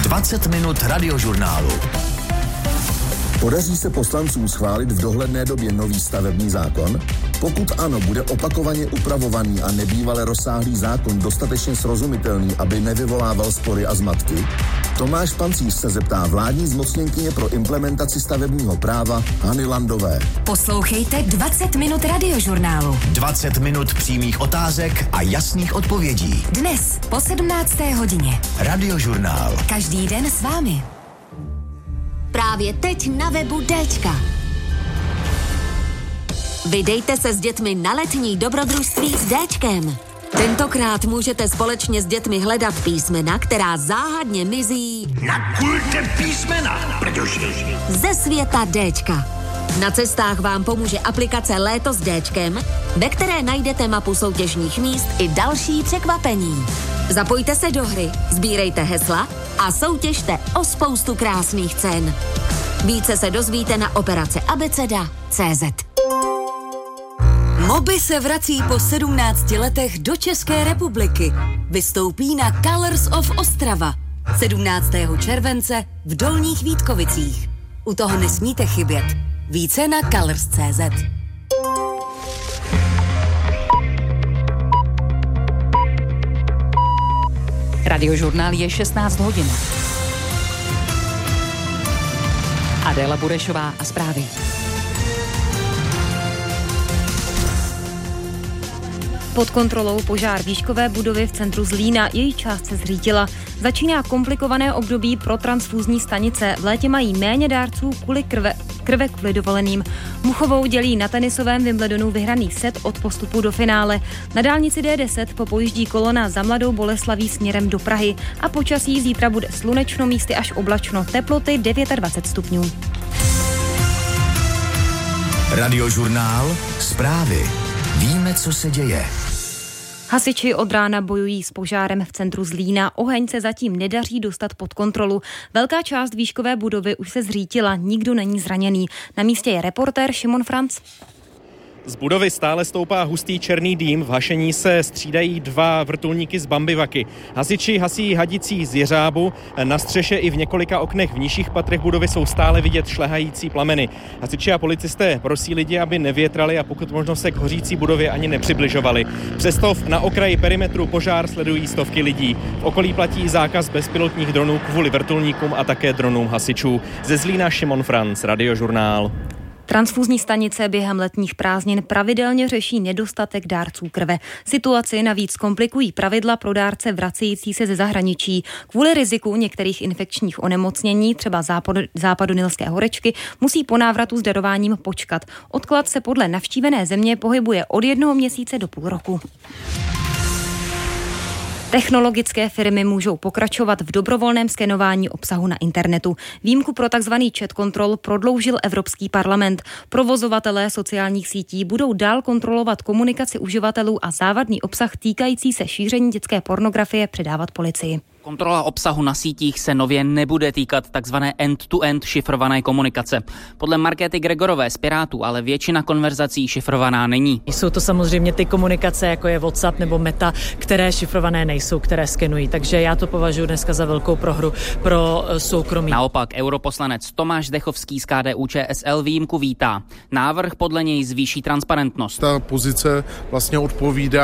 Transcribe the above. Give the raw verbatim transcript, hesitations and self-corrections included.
dvacet minut radiožurnálu. Podaří se poslancům schválit v dohledné době nový stavební zákon? Pokud ano, bude opakovaně upravovaný a nebývale rozsáhlý zákon dostatečně srozumitelný, aby nevyvolával spory a zmatky? Tomáš Pancíř se zeptá vládní zmocněnkyně pro implementaci stavebního práva Hany Landové. Poslouchejte dvacet minut radiožurnálu. dvacet minut přímých otázek a jasných odpovědí. Dnes po sedmnácté hodině. Radiožurnál. Každý den s vámi. Právě teď na webu Déčka. Vydejte se s dětmi na letní dobrodružství s Déčkem. Tentokrát můžete společně s dětmi hledat písmena, která záhadně mizí na kulte písmena, protože ze světa Déčka. Na cestách vám pomůže aplikace Léto s Déčkem, ve které najdete mapu soutěžních míst i další překvapení. Zapojte se do hry, sbírejte hesla a soutěžte o spoustu krásných cen. Více se dozvíte na operace abeceda tečka cé zet. Moby se vrací po sedmnácti letech do České republiky. Vystoupí na Colors of Ostrava sedmnáctého července v Dolních Vítkovicích. U toho nesmíte chybět. Více na colors tečka cé zet. Radiožurnál je šestnáct hodin. Adéla Burešová a zprávy. Pod kontrolou požár výškové budovy v centru Zlína, její část se zřítila. Začíná komplikované období pro transfúzní stanice. V létě mají méně dárců kvůli krve, krve kvůli dovoleným. Muchovou dělí na tenisovém Wimbledonu vyhraný set od postupu do finále. Na dálnici dé deset popojíždí kolona za Mladou Boleslaví směrem do Prahy a počasí zítra bude slunečno, místy až oblačno. Teploty dvacet devět stupňů. Radiožurnál. Zprávy. Víme, co se děje. Hasiči od rána bojují s požárem v centru Zlína. Oheň se zatím nedaří dostat pod kontrolu. Velká část výškové budovy už se zřítila, nikdo není zraněný. Na místě je reportér Šimon Franc. Z budovy stále stoupá hustý černý dým, v hašení se střídají dva vrtulníky z Bambivaky. Hasiči hasí hadicí z jeřábu, na střeše i v několika oknech v nižších patrech budovy jsou stále vidět šlehající plameny. Hasiči a policisté prosí lidi, aby nevětrali a pokud možno se k hořící budově ani nepřibližovali. Přesto na okraji perimetru požár sledují stovky lidí. V okolí platí zákaz bezpilotních dronů kvůli vrtulníkům a také dronům hasičů. Ze Zlína Šimon Franc, Radiožurnál. Transfúzní stanice během letních prázdnin pravidelně řeší nedostatek dárců krve. Situaci navíc komplikují pravidla pro dárce vracející se ze zahraničí. Kvůli riziku některých infekčních onemocnění, třeba západo, západonilské horečky, musí po návratu s darováním počkat. Odklad se podle navštívené země pohybuje od jednoho měsíce do půl roku. Technologické firmy můžou pokračovat v dobrovolném skenování obsahu na internetu. Výjimku pro tzv. Chat control prodloužil Evropský parlament. Provozovatelé sociálních sítí budou dál kontrolovat komunikaci uživatelů a závadný obsah týkající se šíření dětské pornografie předávat policii. Kontrola obsahu na sítích se nově nebude týkat takzvané end-to-end šifrované komunikace. Podle Markéty Gregorové z Pirátů ale většina konverzací šifrovaná není. Jsou to samozřejmě ty komunikace, jako je WhatsApp nebo Meta, které šifrované nejsou, které skenují. Takže já to považuji dneska za velkou prohru pro soukromí. Naopak europoslanec Tomáš Zdechovský z K D U Č S L výjimku vítá. Návrh podle něj zvýší transparentnost. Ta pozice vlastně odpovídá